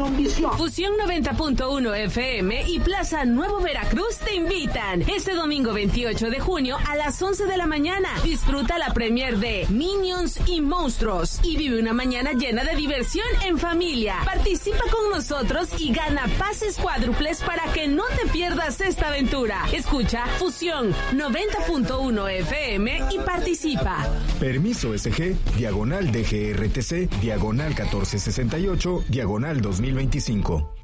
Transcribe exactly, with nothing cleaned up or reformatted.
Univisión. Fusión noventa punto uno F M y Plaza Nuevo Veracruz te invitan este domingo veintiocho de junio a las once de la mañana. Disfruta la premier de Minions y Monstruos y vive una mañana llena de diversión en familia. Participa con nosotros y gana pases cuádruples para que no te pierdas esta aventura. Escucha Fusión noventa punto uno F M y participa. Permiso S G, diagonal D G R T C, diagonal catorce sesenta y ocho, diagonal dos mil veinticinco.